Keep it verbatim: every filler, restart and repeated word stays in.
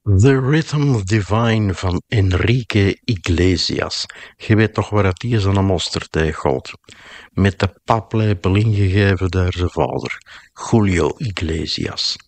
The Rhythm Divine van Enrique Iglesias. Je weet toch waar dat die is aan een mosterdteig gooit. Met de paplepel ingegeven door zijn vader, Julio Iglesias.